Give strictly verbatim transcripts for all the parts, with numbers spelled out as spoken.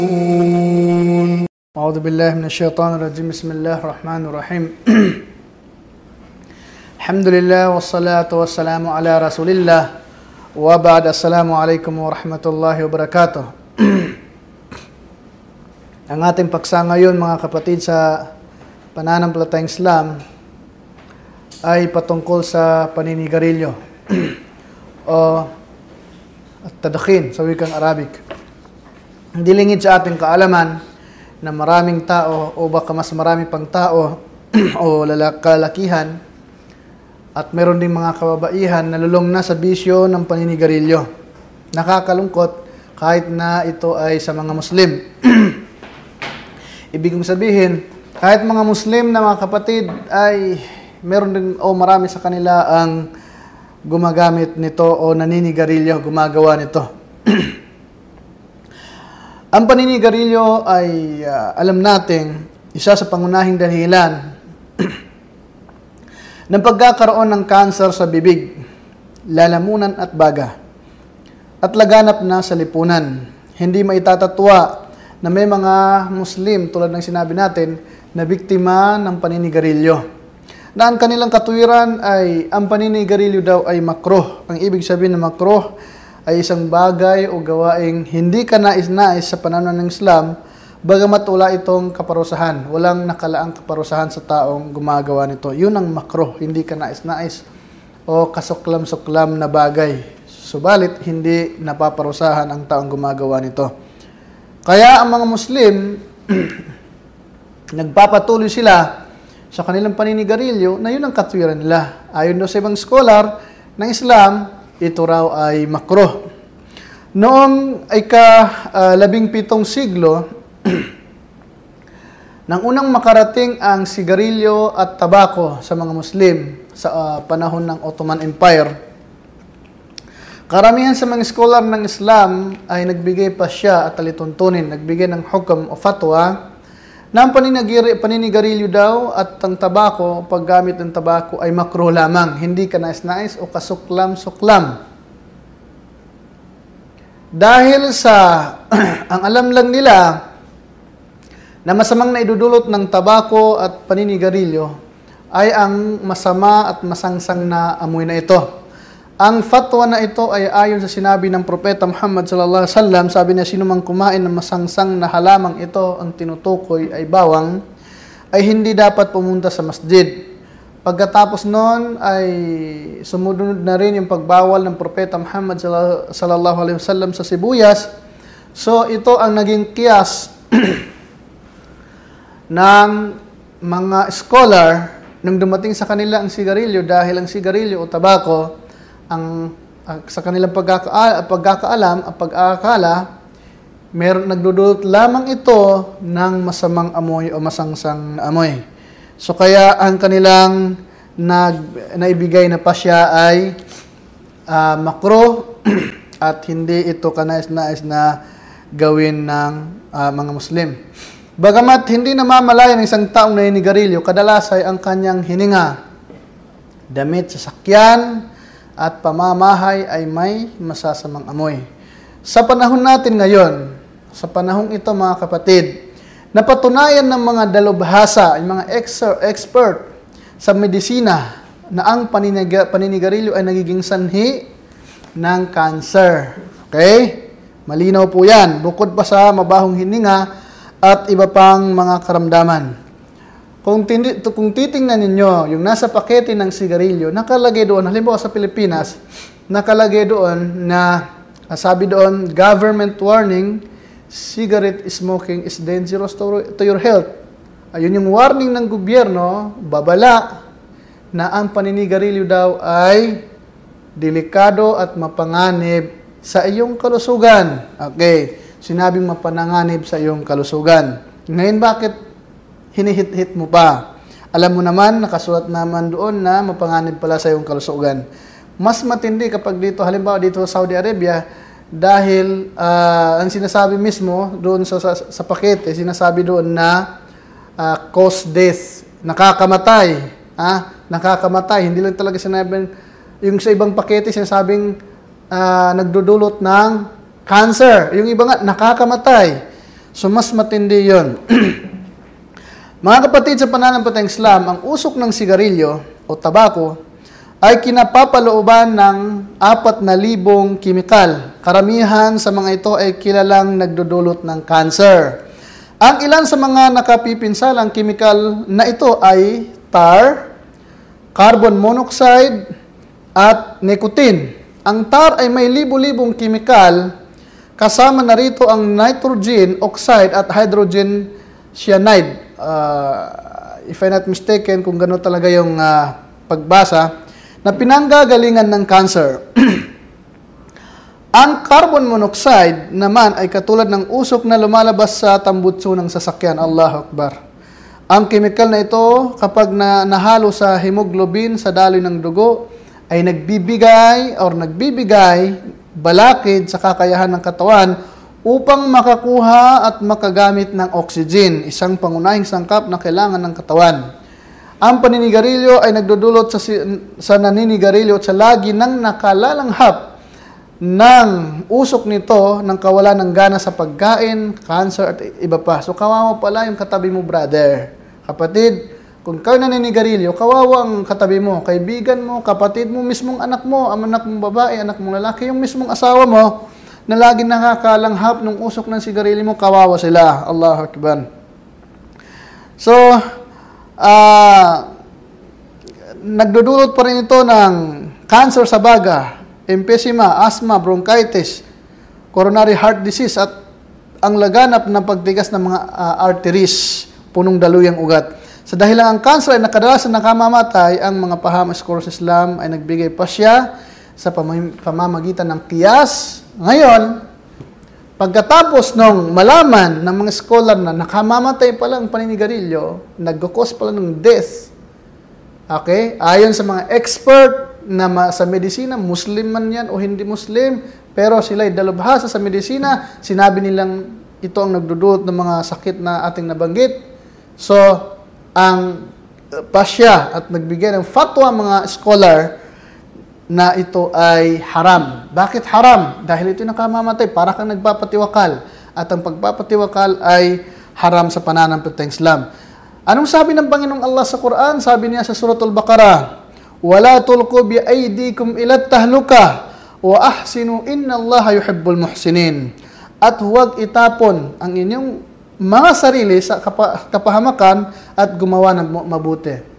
أعوذ بالله من الشيطان الرجيم بسم الله الرحمن الرحيم الحمد لله والصلاة والسلام على رسول الله وبعد السلام عليكم ورحمة الله وبركاته. Ang ating paksa ngayon mga kapatid sa pananampalatayang Islam ay patungkol sa paninigarilyo o tadakhin sa wikang Arabic. Hindi lingid sa ating kaalaman na maraming tao o baka mas marami pang tao o kalakihan at meron ding mga kababaihan na lulong na sa bisyo ng paninigarilyo. Nakakalungkot kahit na ito ay sa mga Muslim. Ibig kong sabihin, kahit mga Muslim na mga kapatid ay meron din o marami sa kanila ang gumagamit nito o naninigarilyo, gumagawa nito. Ang paninigarilyo ay uh, alam natin isa sa pangunahing dahilan ng pagkakaroon ng kanser sa bibig, lalamunan at baga at laganap na sa lipunan. Hindi maitatatwa na may mga Muslim tulad ng sinabi natin na biktima ng paninigarilyo. Na ang kanilang katuwiran ay ang paninigarilyo daw ay makruh. Ang ibig sabihin ng makruh ay isang bagay o gawaing hindi ka nais-nais sa pananaw ng Islam, bagamat wala itong kaparusahan. Walang nakalaang kaparusahan sa taong gumagawa nito. Yun ang makruh, hindi ka nais-nais o kasuklam-suklam na bagay. Subalit, hindi napaparusahan ang taong gumagawa nito. Kaya ang mga Muslim, nagpapatuloy sila sa kanilang paninigarilyo na yun ang katwiran nila. Ayon daw sa ibang scholar ng Islam, ito raw ay makruh. Noong ika-labing pitong siglo, nang unang makarating ang sigarilyo at tabako sa mga Muslim sa uh, panahon ng Ottoman Empire, karamihan sa mga scholar ng Islam ay nagbigay pa siya at talituntunin, nagbigay ng hukam o fatwa na ang paninigarilyo daw at ang tabako, paggamit ng tabako ay makruh lamang, hindi ka nais-nais o kasuklam-suklam. Dahil sa ang alam lang nila na masamang naidudulot ng tabako at paninigarilyo ay ang masama at masangsang na amoy na ito. Ang fatwa na ito ay ayon sa sinabi ng Propeta Muhammad sallallahu alaihi wasallam, sabi niya, sino mang kumain ng masangsang na halamang ito ang tinutukoy ay bawang, ay hindi dapat pumunta sa masjid. Pagkatapos noon ay sumunod na rin yung pagbawal ng Propeta Muhammad sallallahu alaihi wasallam sa sibuyas. So ito ang naging kiyas ng mga scholar nung dumating sa kanila ang sigarilyo, dahil ang sigarilyo o tabako ang uh, sa kanilang pagkaka- pagkakaalam at pag-aakala, meron nagdudulot lamang ito ng masamang amoy o masangsang na amoy. So kaya ang kanilang nag, naibigay na pasya ay uh, makruh at hindi ito kanais-nais na gawin ng uh, mga Muslim. Bagamat hindi namamalaya ng isang taong naninigarilyo, kadalas ay ang kanyang hininga, damit, sasakyan, at pamamahay ay may masasamang amoy. Sa panahon natin ngayon, sa panahong ito mga kapatid, napatunayan ng mga dalubhasa, yung mga expert sa medisina na ang paniniga, paninigarilyo ay nagiging sanhi ng cancer. Okay? Malinaw po yan. Bukod pa sa mabahong hininga at iba pang mga karamdaman. Kung, tindi, kung titingnan ninyo, yung nasa pakete ng sigarilyo, nakalagay doon, halimbawa sa Pilipinas, nakalagay doon na, sabi doon, government warning, cigarette smoking is dangerous to, to your health. Ayun yung warning ng gobyerno, babala, na ang paninigarilyo daw ay delikado at mapanganib sa iyong kalusugan. Okay, sinabing mapananganib sa iyong kalusugan. Ngayon, bakit hinihit-hit mo pa? Alam mo naman, nakasulat naman doon na mapanganib pala sa iyong kalusugan. Mas matindi kapag dito, halimbawa dito sa Saudi Arabia, dahil uh, ang sinasabi mismo doon sa, sa, sa pakete, sinasabi doon na uh, cause death, nakakamatay. Ah, nakakamatay. Hindi lang talaga sinabi, yung sa ibang pakete, sinasabing uh, nagdudulot ng cancer. Yung iba nga, nakakamatay. So, mas matindi yun. Mga kapatid, sa pananampalatayang Islam, ang usok ng sigarilyo o tabako ay kinapapalooban ng apat na libong kimikal. Karamihan sa mga ito ay kilalang nagdudulot ng cancer. Ang ilan sa mga nakapipinsalang kimikal na ito ay tar, carbon monoxide, at nicotine. Ang tar ay may libo-libong kimikal, kasama na rito ang nitrogen oxide at hydrogen cyanide. Uh, if I'm not mistaken, kung gano'n talaga yung uh, pagbasa, na pinanggagalingan ng cancer. Ang carbon monoxide naman ay katulad ng usok na lumalabas sa tambutso ng sasakyan. Allahu Akbar. Ang chemical na ito, kapag na nahalo sa hemoglobin sa daloy ng dugo, ay nagbibigay or nagbibigay balakid sa kakayahan ng katawan upang makakuha at makagamit ng oxygen, isang pangunahing sangkap na kailangan ng katawan. Ang paninigarilyo ay nagdudulot sa, sa naninigarilyo at sa lagi ng nakalalanghap ng usok nito ng kawalan ng gana sa pagkain, cancer at iba pa. So kawawa pala yung katabi mo, brother. Kapatid, kung kayo naninigarilyo, kawawa ang katabi mo, kaibigan mo, kapatid mo, mismong anak mo, ang anak mong babae, anak mong lalaki, yung mismong asawa mo, na lagi nakakalanghap ng usok ng sigarilyo mo, kawawa sila. Allahu Akbar. So, Uh, nagdudulot pa rin ito ng cancer sa baga, emphysema, asthma, bronchitis, coronary heart disease, at ang laganap ng pagtigas ng mga uh, arteries, punong daluyang ugat. Sa dahilan ang cancer ay nakadalas na nakamamatay, ang mga pahama scholars Islam ay nagbigay pa siya sa pamam- pamamagitan ng kiyas. Ngayon, pagkatapos nung malaman ng mga scholar na nakamamatay pala ang paninigarilyo, nag-cause pala ng death, okay? Ayon sa mga expert na ma- sa medisina, Muslim man yan o hindi Muslim, pero sila ay dalubhasa sa medisina, sinabi nilang ito ang nagdudulot ng mga sakit na ating nabanggit. So, ang pasya at nagbigay ng fatwa mga scholar na ito ay haram. Bakit haram? Dahil ito nakamamatay, para kang nagpapatiwakal. At ang pagpapatiwakal ay haram sa pananampalatayang Islam. Anong sabi ng Panginoong Allah sa Quran? Sabi niya sa Suratul Baqarah, "Wala tulqu bi aydikum ila tahluka wa ahsinu innallaha yuhibbul muhsinin." At huwag itapon ang inyong mga sarili sa kapa- kapahamakan at gumawa ng mabuti.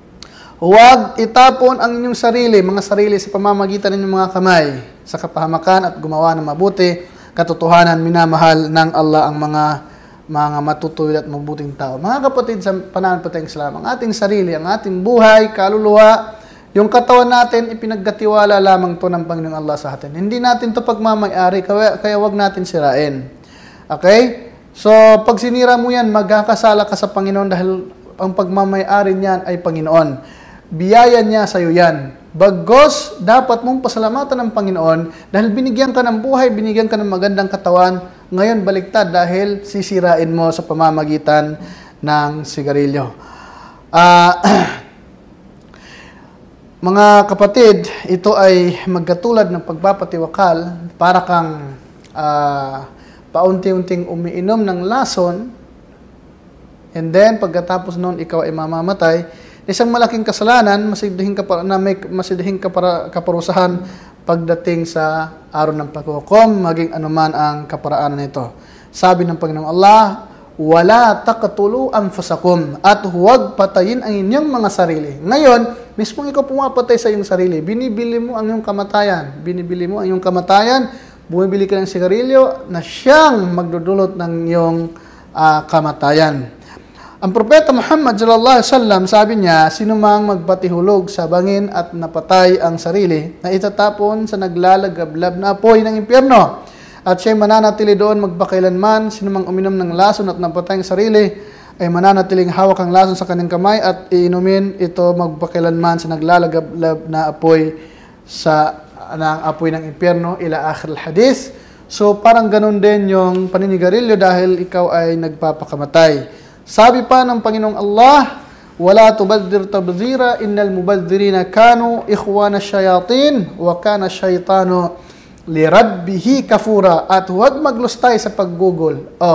Huwag itapon ang inyong sarili, mga sarili sa pamamagitan ng mga kamay sa kapahamakan at gumawa ng mabuti. Katotohanan, minamahal ng Allah ang mga mga matutuwid at mabuting tao. Mga kapatid sa pananampalatayang Islam, ang ating sarili, ang ating buhay, kaluluwa, yung katawan natin, ipinagkatiwala lamang to ng Panginoong Allah sa atin. Hindi natin to pagmamayari, kaya, kaya wag natin sirain. Okay? So, pag sinira mo yan, magkakasala ka sa Panginoon dahil ang pagmamayari niyan ay Panginoon. Biyaya niya sa iyo yan. Bagos, dapat mong pasalamatan ng Panginoon dahil binigyan ka ng buhay, binigyan ka ng magandang katawan. Ngayon, baliktad dahil sisirain mo sa pamamagitan ng sigarilyo. Uh, mga kapatid, ito ay magkatulad ng pagpapatiwakal para kang uh, paunti-unting umiinom ng lason, and then pagkatapos noon ikaw ay mamamatay. Isang malaking kasalanan, masidhing kapara, na may masidhing kapara, kaparusahan pagdating sa araw ng paghukom, maging anuman ang kaparaanan nito. Sabi ng Panginoong Allah, "Wala taqtulu anfusakum," at huwag patayin ang inyong mga sarili. Ngayon, mismong ikaw pumapatay sa iyong sarili, binibili mo ang iyong kamatayan. Binibili mo ang iyong kamatayan, bumibili ka ng sigarilyo na siyang magdudulot ng iyong uh, kamatayan. Ang Propeta Muhammad sallallahu alaihi wasallam, sabi niya, sinumang magpatihulog sa bangin at napatay ang sarili, na itatapon sa naglalagablab na apoy ng impyerno. At siya'y mananatili doon magpakailanman. Sinumang uminom ng lason at napatay ang sarili, ay mananatiling hawak ang lason sa kanyang kamay at iinumin ito magpakailanman sa naglalagablab na apoy sa ng apoy ng impyerno, ila akhir al-hadith. So parang ganun din yung paninigarilyo dahil ikaw ay nagpapakamatay. Sabi pa ng Panginoong Allah, "Wala tubaddir tabdhira, innal mubadhirina kanu ikhwana syayatin wa kana syaytanu li rabbihi kafura." At huwag maglustay sa paggugol. Oh,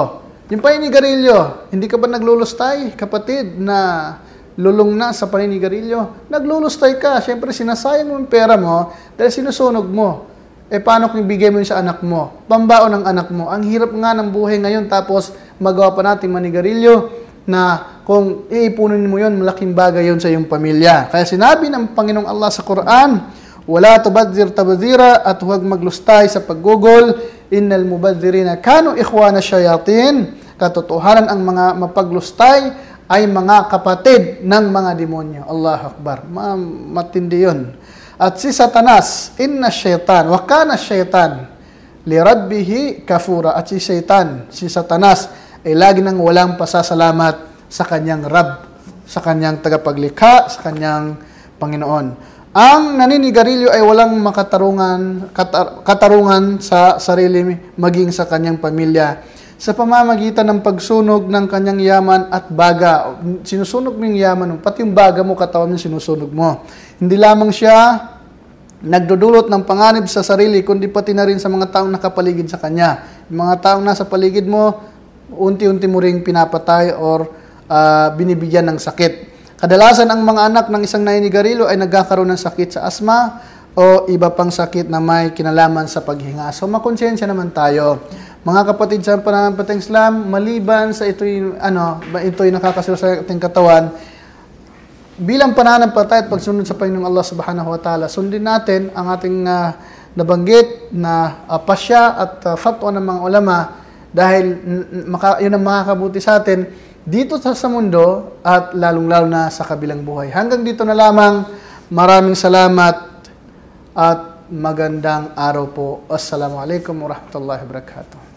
Yung paninigarilyo, hindi ka ba naglulustay, kapatid, na lulong na sa paninigarilyo? Naglulustay ka. Siyempre, sinasayang mo yung pera mo dahil sinusunog mo. Eh, paano kung ibigay mo yun sa anak mo? Pambaon ng anak mo. Ang hirap nga ng buhay ngayon, tapos magawa pa natin manigarilyo na kung iipunin mo yun, malaking bagay yun sa iyong pamilya. Kaya sinabi ng Panginoong Allah sa Quran, wala tubadzir tabdzira, at huwag maglustay sa paggugol. Innal mubadzirina kanu ikhwana syayatin. Katotohanan ang mga mapaglustay ay mga kapatid ng mga demonyo. Allahu Akbar. Ma matindi yun. At si Satanas, inna syaitan, wa kana syaitan li rabbihi kafura. At si syaitan, si Satanas, ay lagi nang walang pasasalamat sa kanyang Rab, sa kanyang tagapaglikha, sa kanyang Panginoon. Ang naninigarilyo ay walang makatarungan, katar, katarungan sa sarili, maging sa kanyang pamilya, sa pamamagitan ng pagsunog ng kanyang yaman at baga. Sinusunog mo yung yaman mo, pati yung baga mo, katawan mo, sinusunog mo. Hindi lamang siya nagdudulot ng panganib sa sarili, kundi pati na rin sa mga taong nakapaligid sa kanya. Yung mga taong nasa paligid mo, unti-unti mo ring pinapatay or uh, binibigyan ng sakit. Kadalasan ang mga anak ng isang naninigarilyo ay nagkakaroon ng sakit sa asma o iba pang sakit na may kinalaman sa paghinga. So makonsensya naman tayo. Mga kapatid sa pananampalatayang Islam, maliban sa ito'y ano, ito'y nakakasira sa ating katawan, bilang pananampalataya at pagsunod sa Panginoong Allah Subhanahu wa Ta'ala, sundin natin ang ating uh, nabanggit na uh, pasya at uh, fatwa ng mga ulama dahil maka, yun ang makakabuti sa atin dito sa, sa mundo at lalong-lalo na sa kabilang buhay. Hanggang dito na lamang. Maraming salamat at magandang araw po. Assalamualaikum warahmatullahi wabarakatuh.